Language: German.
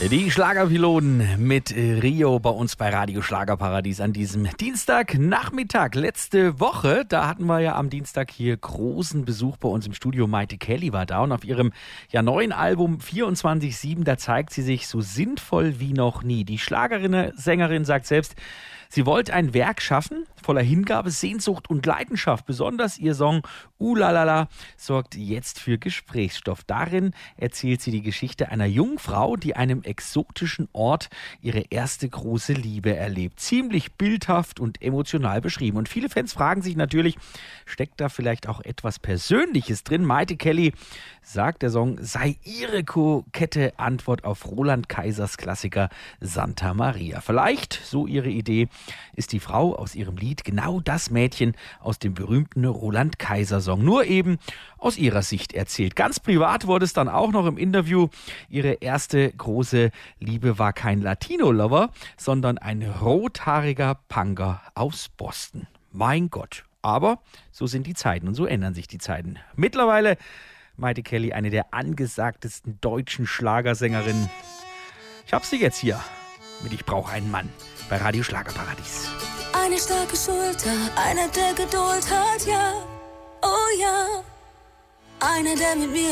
Die Schlagerpiloten mit Rio bei uns bei Radio Schlagerparadies an diesem Dienstagnachmittag. Letzte Woche, da hatten wir ja am Dienstag hier großen Besuch bei uns im Studio. Maite Kelly war da und auf ihrem neuen Album 24/7, da zeigt sie sich so sinnvoll wie noch nie. Die Sängerin sagt selbst, sie wollte ein Werk schaffen, voller Hingabe, Sehnsucht und Leidenschaft. Besonders ihr Song Ulalala sorgt jetzt für Gesprächsstoff. Darin erzählt sie die Geschichte einer jungen Frau, die einem exotischen Ort ihre erste große Liebe erlebt. Ziemlich bildhaft und emotional beschrieben. Und viele Fans fragen sich natürlich, steckt da vielleicht auch etwas Persönliches drin? Maite Kelly sagt, der Song sei ihre kokette Antwort auf Roland Kaisers Klassiker Santa Maria. Vielleicht, so ihre Idee, ist die Frau aus ihrem Lied genau das Mädchen aus dem berühmten Roland Kaiser Song, nur eben aus ihrer Sicht erzählt. Ganz privat wurde es dann auch noch im Interview. Ihre erste große Liebe war kein Latino-Lover, sondern ein rothaariger Punker aus Boston. Mein Gott. Aber so sind die Zeiten und so ändern sich die Zeiten. Mittlerweile Maite Kelly, eine der angesagtesten deutschen Schlagersängerinnen. Ich hab sie jetzt hier mit Ich brauche einen Mann bei Radio Schlagerparadies. Eine starke Schulter, einer, der Geduld hat, ja, oh ja. Einer, der mit mir